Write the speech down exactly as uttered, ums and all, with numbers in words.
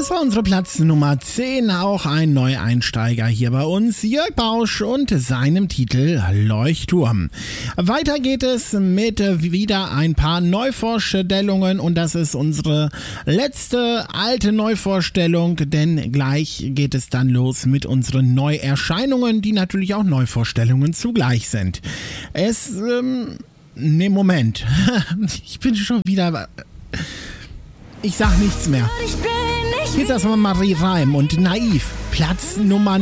Das war unsere Platz Nummer zehn, auch ein Neueinsteiger hier bei uns, Jörg Bausch und seinem Titel Leuchtturm. Weiter geht es mit wieder ein paar Neuvorstellungen und das ist unsere letzte alte Neuvorstellung, denn gleich geht es dann los mit unseren Neuerscheinungen, die natürlich auch Neuvorstellungen zugleich sind. Es, ähm, ne Moment, ich bin schon wieder... Ich sag nichts mehr. Jetzt erstmal Marie Reim und Naiv, Platz Nummer